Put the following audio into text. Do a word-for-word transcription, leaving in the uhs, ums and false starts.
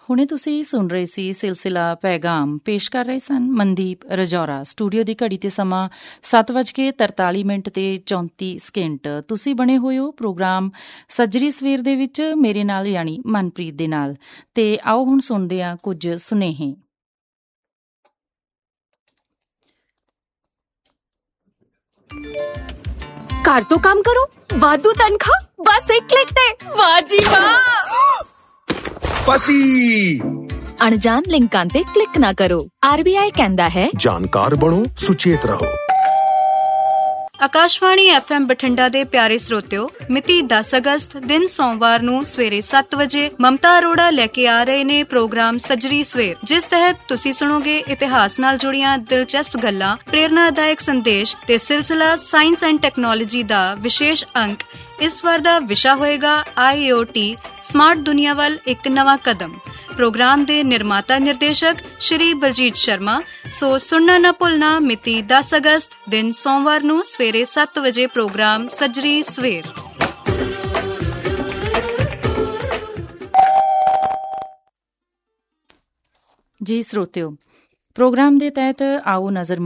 ਹੁਣੇ ਤੁਸੀਂ ਸੁਣ ਰਹੇ ਸੀ ਸਿਲਸਿਲਾ ਪੈਗਾਮ। ਪੇਸ਼ ਕਰ ਰਹੇ ਸਨ ਮਨਦੀਪ ਰਜੌਰਾ। ਸਟੂਡੀਓ ਦੀ ਘੜੀ ਤੇ ਸਮਾਂ ਸੱਤ ਵੱਜ ਕੇ ਤਰਤਾਲੀ ਮਿੰਟ ਤੇ ਚੌਂਤੀ ਸਕਿੰਟ। ਤੁਸੀਂ ਬਣੇ ਹੋਏ ਹੋ ਪ੍ਰੋਗਰਾਮ ਸੱਜਰੀ ਸਵੇਰ ਦੇ ਵਿੱਚ ਮੇਰੇ ਨਾਲ ਯਾਨੀ ਮਨਪ੍ਰੀਤ ਦੇ ਨਾਲ। ਤੇ ਆਓ ਹੁਣ ਸੁਣਦੇ ਹਾਂ ਕੁਝ ਸੁਨੇਹੇ। ਘਰ ਤੋਂ ਕੰਮ ਕਰੋ, ਵਾਧੂ ਤਨਖਾਹ ਬਸ ਇੱਕ ਕਲਿੱਕ ਤੇ। ਵਾਹ ਜੀ ਵਾਹ। ਫਸੀ। ਅਣਜਾਣ ਲਿੰਕਾਂ ਤੇ ਕਲਿੱਕ ਨਾ ਕਰੋ। ਆਰ ਬੀ ਆਈ ਕਹਿੰਦਾ ਹੈ, ਜਾਣਕਾਰ ਬਣੋ, ਸੁਚੇਤ ਰਹੋ। ਆਕਾਸ਼ਵਾਣੀ ਐਫ ਐਮ ਬਠਿੰਡਾ ਦੇ ਪਿਆਰੇ ਸਰੋਤਿਓ, ਮਿਤੀ ਦਸ ਅਗਸਤ ਦਿਨ ਸੋਮਵਾਰ ਨੂੰ ਸਵੇਰੇ ਸੱਤ ਵਜੇ ਮਮਤਾ ਅਰੋੜਾ ਲੈ ਕੇ ਆ ਰਹੇ ਨੇ ਪ੍ਰੋਗਰਾਮ ਸੱਜਰੀ ਸਵੇਰ, ਜਿਸ ਤਹਿਤ ਤੁਸੀਂ ਸੁਣੋਗੇ ਇਤਿਹਾਸ ਨਾਲ ਜੁੜੀਆਂ ਦਿਲਚਸਪ ਗੱਲਾਂ, ਪ੍ਰੇਰਨਾਦਾਇਕ ਸੰਦੇਸ਼ ਤੇ ਸਿਲਸਿਲਾ ਸਾਇੰਸ ਐਂਡ ਟੈਕਨੋਲੋਜੀ ਦਾ ਵਿਸ਼ੇਸ਼ ਅੰਕ। ਇਸ ਵਾਰ ਦਾ ਵਿਸ਼ਾ ਹੋਏਗਾ ਆਈ ਓ ਟੀ, ਸਮਾਰਟ ਦੁਨੀਆ ਵੱਲ ਇੱਕ ਨਵਾਂ ਕਦਮ। ਪ੍ਰੋਗਰਾਮ ਦੇ ਨਿਰਮਾਤਾ ਨਿਰਦੇਸ਼ਕ ਸ਼੍ਰੀ ਬਲਜੀਤ ਸ਼ਰਮਾ। ਸੋ ਸੁਣਨਾ ਨਾ ਭੁੱਲਣਾ, ਮਿਤੀ ਦਸ ਅਗਸਤ ਦਿਨ ਸੋਮਵਾਰ ਨੂੰ ਸਵੇਰੇ ਸੱਤ ਵਜੇ ਪ੍ਰੋਗਰਾਮ ਸੱਜਰੀ ਸਵੇਰ। ਜੀ ਸਰੋਤਿਓ, ਪ੍ਰੋਗਰਾਮ ਦੇ ਤਹਿਤ ਆਓ ਨਜ਼ਰ